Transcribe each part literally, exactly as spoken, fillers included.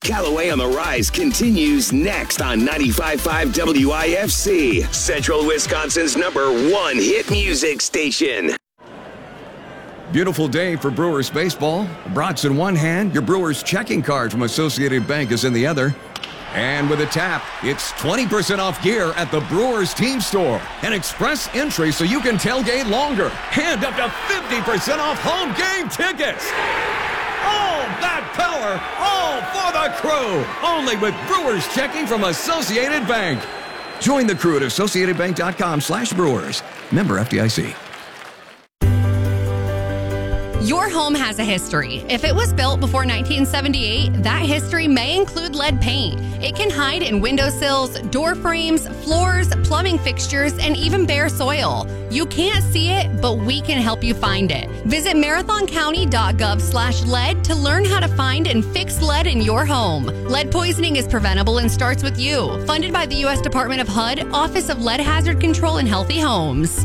Callaway on the Rise continues next on ninety-five point five W I F C, Central Wisconsin's number one hit music station. Beautiful day for Brewers baseball. Brats in one hand, your Brewers checking card from Associated Bank is in the other. And with a tap, it's twenty percent off gear at the Brewers team store. An express entry so you can tailgate longer. And up to fifty percent off home game tickets. All that power, all for the crew. Only with Brewers checking from Associated Bank. Join the crew at associatedbank.com slash Brewers. Member F D I C. Your home has a history. If it was built before nineteen seventy-eight, that history may include lead paint. It can hide in windowsills, door frames, floors, plumbing fixtures, and even bare soil. You can't see it, but we can help you find it. Visit marathoncounty.gov slash lead to learn how to find and fix lead in your home. Lead poisoning is preventable and starts with you. Funded by the U S Department of H U D, Office of Lead Hazard Control and Healthy Homes.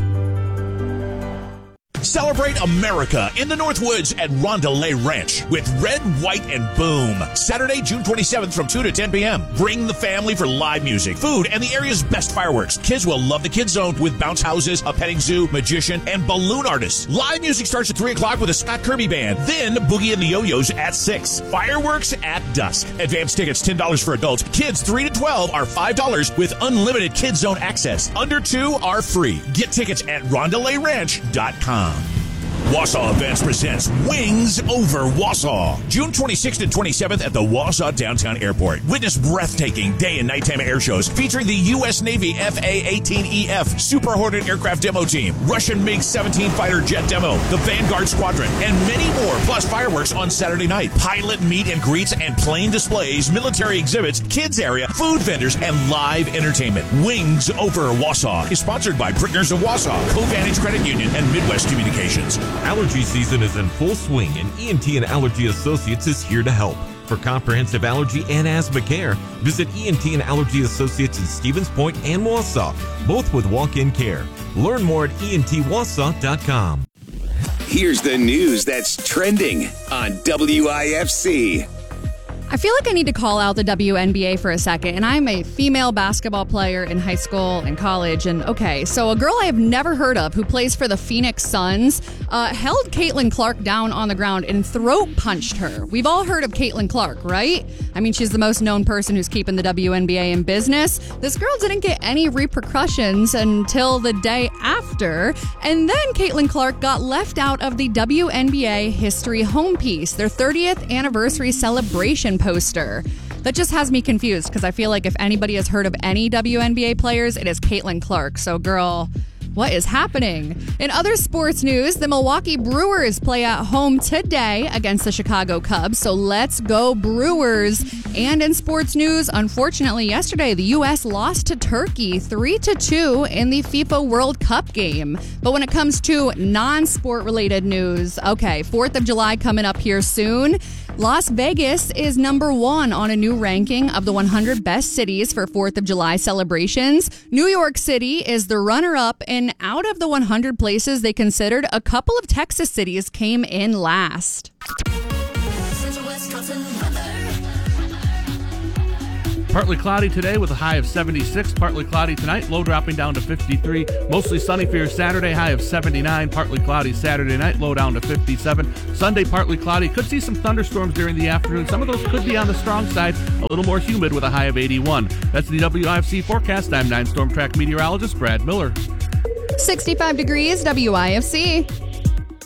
Celebrate America in the Northwoods at Rondelay Ranch with Red, White, and Boom. Saturday, June twenty-seventh from two to ten p.m. Bring the family for live music, food, and the area's best fireworks. Kids will love the Kids Zone with bounce houses, a petting zoo, magician, and balloon artists. Live music starts at three o'clock with a Scott Kirby Band. Then Boogie and the Yo-Yos at six. Fireworks at dusk. Advance tickets ten dollars for adults. Kids three to twelve are five dollars with unlimited Kids Zone access. Under two are free. Get tickets at rondelay ranch dot com. Wausau Events presents Wings Over Wausau. June twenty-sixth and twenty-seventh at the Wausau Downtown Airport. Witness breathtaking day and nighttime air shows featuring the U S Navy F A eighteen E F Super Hornet Aircraft Demo Team, Russian MiG seventeen Fighter Jet Demo, the Vanguard Squadron, and many more, plus fireworks on Saturday night. Pilot meet and greets and plane displays, military exhibits, kids area, food vendors, and live entertainment. Wings Over Wausau is sponsored by Brickners of Wausau, Covantage Credit Union, and Midwest Communications. Allergy season is in full swing, and E N T and Allergy Associates is here to help. For comprehensive allergy and asthma care, visit E N T and Allergy Associates in Stevens Point and Wausau, both with walk-in care. Learn more at E N T wausau dot com. Here's the news that's trending on W I F C. I feel like I need to call out the W N B A for a second, and I'm a female basketball player in high school and college, and okay, so a girl I have never heard of who plays for the Phoenix Suns uh, held Caitlin Clark down on the ground and throat punched her. We've all heard of Caitlin Clark, right? I mean, she's the most known person who's keeping the W N B A in business. This girl didn't get any repercussions until the day after, and then Caitlin Clark got left out of the W N B A History Home Piece, their thirtieth anniversary celebration poster. That just has me confused because I feel like if anybody has heard of any W N B A players, it is Caitlin Clark. So, girl, what is happening? In other sports news, the Milwaukee Brewers play at home today against the Chicago Cubs. So let's go Brewers. And in sports news, unfortunately, yesterday, the U S lost to Turkey three to two in the FIFA World Cup game. But when it comes to non-sport related news, okay, fourth of July coming up here soon. Las Vegas is number one on a new ranking of the one hundred best cities for fourth of July celebrations. New York City is the runner-up, and out of the one hundred places they considered, a couple of Texas cities came in last. Partly cloudy today with a high of seventy-six. Partly cloudy tonight, low dropping down to fifty-three. Mostly sunny for your Saturday, high of seventy-nine. Partly cloudy Saturday night, low down to fifty-seven. Sunday, partly cloudy. Could see some thunderstorms during the afternoon. Some of those could be on the strong side. A little more humid with a high of eighty-one. That's the W I F C forecast. I'm nine Storm Track meteorologist Brad Miller. sixty-five degrees, W I F C.